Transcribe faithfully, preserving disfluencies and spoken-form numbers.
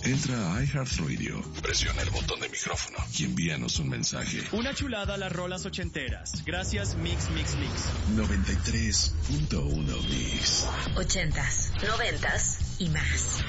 Entra a iHeartRadio, presiona el botón de micrófono y envíanos un mensaje. Una chulada a las rolas ochenteras. Gracias Mix Mix Mix. noventa y tres punto uno Mix. Ochentas, noventas y más.